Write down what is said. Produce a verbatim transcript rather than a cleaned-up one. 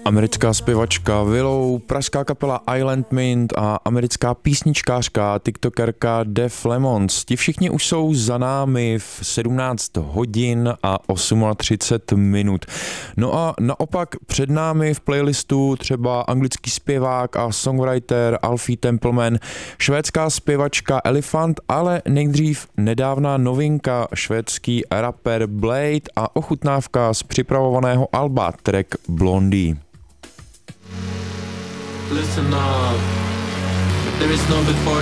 Americká zpěvačka Willow, pražská kapela Island Mint a americká písničkářka, tiktokerka Def Lemons. Ti všichni už jsou za námi v sedmnáct hodin a třicet osm minut. No a naopak před námi v playlistu třeba anglický zpěvák a songwriter Alfie Templeman, švédská zpěvačka Elephant, ale nejdřív nedávná novinka, švédský rapper Blade a ochutnávka z připravovaného alba track Blondie. Listen up, but there is no before